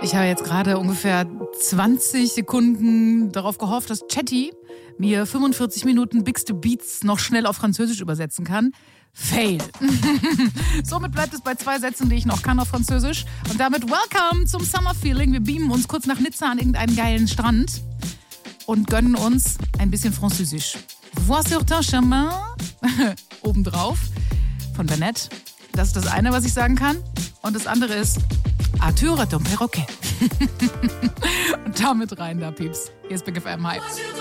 Ich habe jetzt gerade ungefähr 20 Sekunden darauf gehofft, dass Chatty mir 45 Minuten Bigste Beats noch schnell auf Französisch übersetzen kann. Fail. Somit bleibt es bei 2 Sätzen, die ich noch kann auf Französisch. Und damit welcome zum Summer Feeling. Wir beamen uns kurz nach Nizza an irgendeinen geilen Strand und gönnen uns ein bisschen Französisch. Vois sur ton chemin. Obendrauf von Bennett. Das ist das eine, was ich sagen kann. Und das andere ist Arthur ton perroquet. Und damit rein da, Pieps. Hier ist Big FM. Hi.